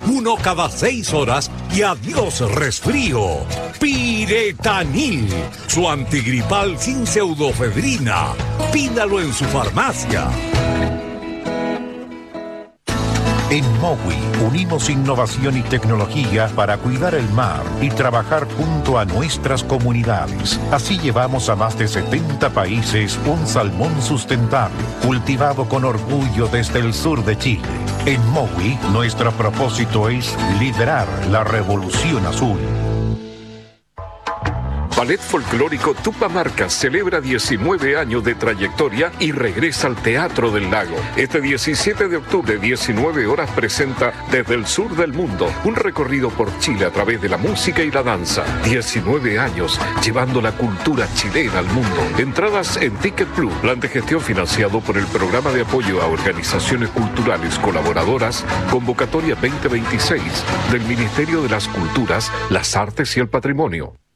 uno cada 6 horas y adiós resfrío. Piretanil, su antigripal sin pseudofedrina. Pídalo en su farmacia. En Mowi unimos innovación y tecnología para cuidar el mar y trabajar junto a nuestras comunidades. Así llevamos a más de 70 países un salmón sustentable, cultivado con orgullo desde el sur de Chile. En Mowi, nuestro propósito es liderar la revolución azul. Ballet Folclórico Tupamarca celebra 19 años de trayectoria y regresa al Teatro del Lago. Este 17 de octubre, 19 horas, presenta Desde el Sur del Mundo, un recorrido por Chile a través de la música y la danza. 19 años llevando la cultura chilena al mundo. Entradas en Ticket Plus, plan de gestión financiado por el Programa de Apoyo a Organizaciones Culturales Colaboradoras, Convocatoria 2026 del Ministerio de las Culturas, las Artes y el Patrimonio.